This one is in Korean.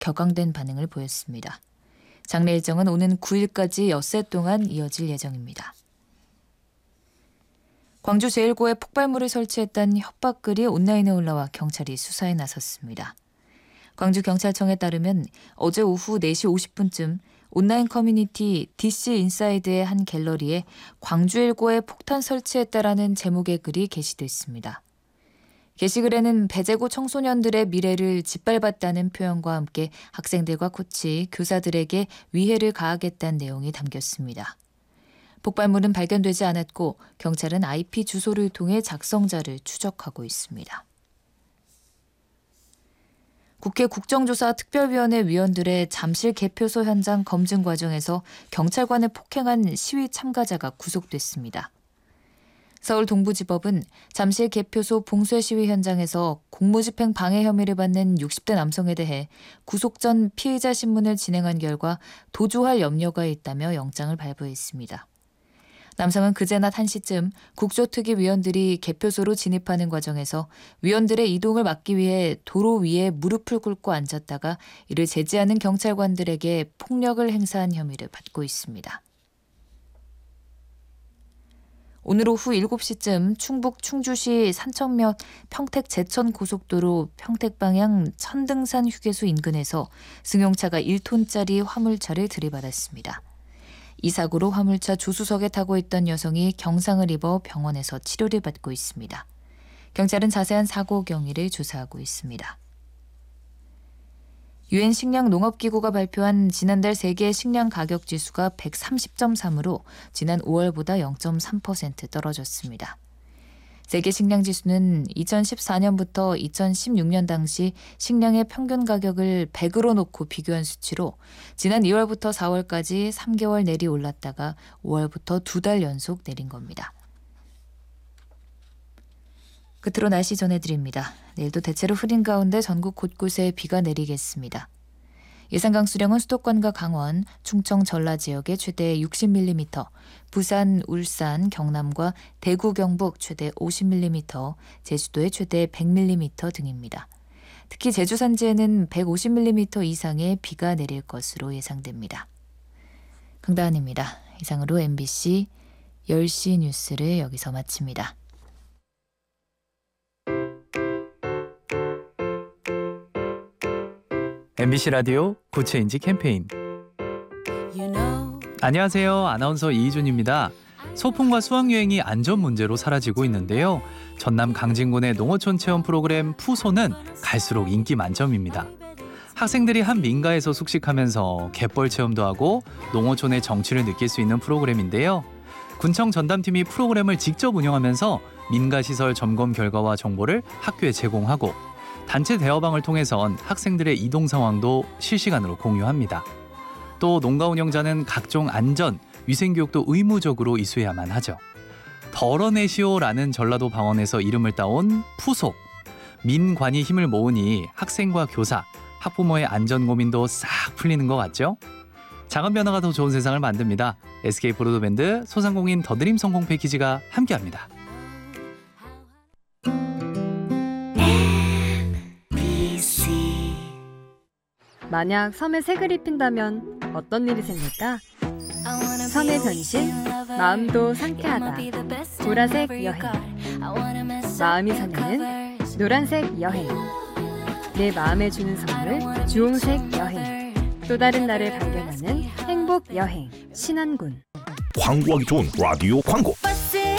격앙된 반응을 보였습니다. 장례 일정은 오는 9일까지 엿새 동안 이어질 예정입니다. 광주 제1고에 폭발물을 설치했다는 협박글이 온라인에 올라와 경찰이 수사에 나섰습니다. 광주경찰청에 따르면 어제 오후 4시 50분쯤 온라인 커뮤니티 DC 인사이드의 한 갤러리에 광주 1고에 폭탄 설치했다라는 제목의 글이 게시됐습니다. 게시글에는 배제고 청소년들의 미래를 짓밟았다는 표현과 함께 학생들과 코치, 교사들에게 위해를 가하겠다는 내용이 담겼습니다. 폭발물은 발견되지 않았고 경찰은 IP 주소를 통해 작성자를 추적하고 있습니다. 국회 국정조사 특별위원회 위원들의 잠실 개표소 현장 검증 과정에서 경찰관을 폭행한 시위 참가자가 구속됐습니다. 서울 동부지법은 잠실 개표소 봉쇄 시위 현장에서 공무집행 방해 혐의를 받는 60대 남성에 대해 구속 전 피의자 신문을 진행한 결과 도주할 염려가 있다며 영장을 발부했습니다. 남성은 그제 낮 1시쯤 국조특위 위원들이 개표소로 진입하는 과정에서 위원들의 이동을 막기 위해 도로 위에 무릎을 꿇고 앉았다가 이를 제지하는 경찰관들에게 폭력을 행사한 혐의를 받고 있습니다. 오늘 오후 7시쯤 충북 충주시 산청면 평택 제천 고속도로 평택 방향 천등산 휴게소 인근에서 승용차가 1톤짜리 화물차를 들이받았습니다. 이 사고로 화물차 조수석에 타고 있던 여성이 경상을 입어 병원에서 치료를 받고 있습니다. 경찰은 자세한 사고 경위를 조사하고 있습니다. 유엔 식량농업기구가 발표한 지난달 세계 식량 가격 지수가 130.3으로 지난 5월보다 0.3% 떨어졌습니다. 세계 식량 지수는 2014년부터 2016년 당시 식량의 평균 가격을 100으로 놓고 비교한 수치로 지난 2월부터 4월까지 3개월 내리 올랐다가 5월부터 2달 연속 내린 겁니다. 끝으로 날씨 전해드립니다. 내일도 대체로 흐린 가운데 전국 곳곳에 비가 내리겠습니다. 예상 강수량은 수도권과 강원, 충청, 전라 지역에 최대 60mm, 부산, 울산, 경남과 대구, 경북 최대 50mm, 제주도에 최대 100mm 등입니다. 특히 제주 산지에는 150mm 이상의 비가 내릴 것으로 예상됩니다. 강다은입니다. 이상으로 MBC 10시 뉴스를 여기서 마칩니다. MBC 라디오 구체인지 캠페인. 안녕하세요. 아나운서 이희준입니다. 소풍과 수학여행이 안전 문제로 사라지고 있는데요. 전남 강진군의 농어촌 체험 프로그램 푸소는 갈수록 인기 만점입니다. 학생들이 한 민가에서 숙식하면서 갯벌 체험도 하고 농어촌의 정취를 느낄 수 있는 프로그램인데요. 군청 전담팀이 프로그램을 직접 운영하면서 민가 시설 점검 결과와 정보를 학교에 제공하고 단체 대화방을 통해선 학생들의 이동 상황도 실시간으로 공유합니다. 또 농가 운영자는 각종 안전, 위생 교육도 의무적으로 이수해야만 하죠. 덜어내시오라는 전라도 방언에서 이름을 따온 푸소. 민관이 힘을 모으니 학생과 교사, 학부모의 안전 고민도 싹 풀리는 것 같죠? 작은 변화가 더 좋은 세상을 만듭니다. SK 브로드밴드 소상공인 더드림 성공 패키지가 함께합니다. 만약 섬에 색을 입힌다면 어떤 일이 생길까? 섬의 변신, 마음도 상쾌하다. 보라색 여행. 마음이 설레는 노란색 여행. 내 마음에 주는 선물, 주홍색 여행. 또 다른 나를 발견하는 행복 여행. 신안군. 광고하기 좋은 라디오 광고.